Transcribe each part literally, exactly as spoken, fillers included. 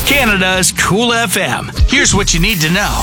Canada's Cool F M. Here's what you need to know.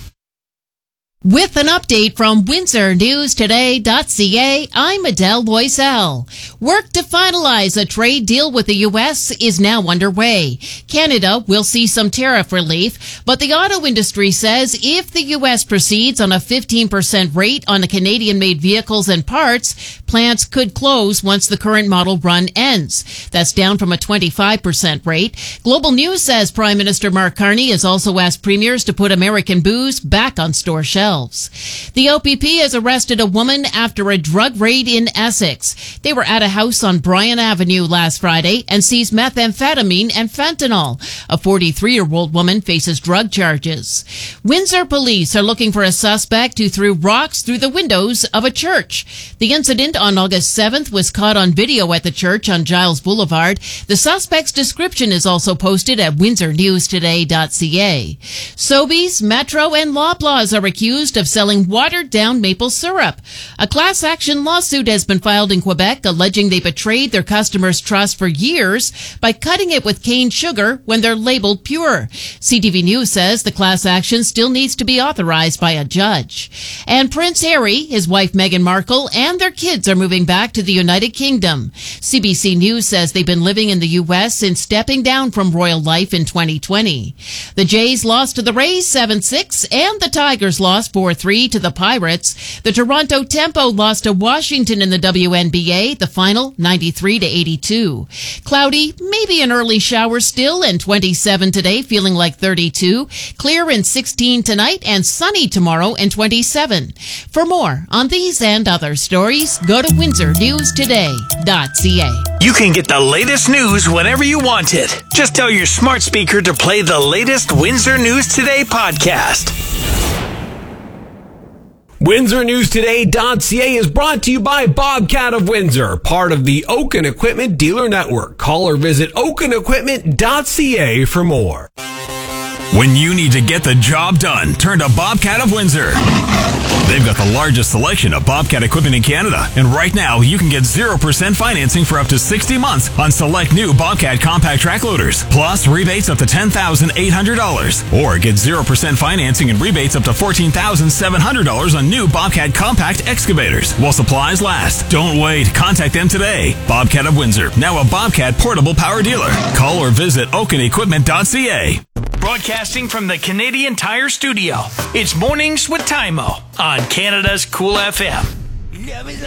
With an update from Windsor News Today dot C A, I'm Adele Loisel. Work to finalize a trade deal with the U S is now underway. Canada will see some tariff relief, but the auto industry says if the U S proceeds on a fifteen percent rate on the Canadian-made vehicles and parts, plants could close once the current model run ends. That's down from a twenty-five percent rate. Global News says Prime Minister Mark Carney has also asked premiers to put American booze back on store shelves. The O P P has arrested a woman after a drug raid in Essex. They were at a house on Bryan Avenue last Friday and seized methamphetamine and fentanyl. A forty-three-year-old woman faces drug charges. Windsor police are looking for a suspect who threw rocks through the windows of a church. The incident on August seventh was caught on video at the church on Giles Boulevard. The suspect's description is also posted at Windsor News Today dot C A. Sobeys, Metro, and Loblaws are accused of selling watered-down maple syrup. A class action lawsuit has been filed in Quebec alleging they betrayed their customers' trust for years by cutting it with cane sugar when they're labeled pure. C T V News says the class action still needs to be authorized by a judge. And Prince Harry, his wife Meghan Markle, and their kids are moving back to the United Kingdom. C B C News says they've been living in the U S since stepping down from royal life in twenty twenty. The Jays lost to the Rays seven six, and the Tigers lost four three to the Pirates. The Toronto Tempo lost to Washington in the W N B A, the final ninety-three to eighty-two. Cloudy, maybe an early shower still, and twenty-seven today, feeling like thirty-two. Clear and sixteen tonight, and sunny tomorrow and twenty-seven. For more on these and other stories, go to Windsor News Today dot C A. You can get the latest news whenever you want it. Just tell your smart speaker to play the latest Windsor News Today podcast. Windsor News Today dot C A is brought to you by Bobcat of Windsor, part of the Oaken Equipment Dealer Network. Call or visit Oaken Equipment dot C A for more. When you need to get the job done, turn to Bobcat of Windsor. They've got the largest selection of Bobcat equipment in Canada. And right now, you can get zero percent financing for up to sixty months on select new Bobcat compact track loaders. Plus, rebates up to ten thousand eight hundred dollars. Or get zero percent financing and rebates up to fourteen thousand seven hundred dollars on new Bobcat compact excavators while supplies last. Don't wait. Contact them today. Bobcat of Windsor, now a Bobcat portable power dealer. Call or visit Oaken Equipment dot C A. Broadcasting from the Canadian Tire Studio, it's Mornings with Tymo on Canada's Cool F M.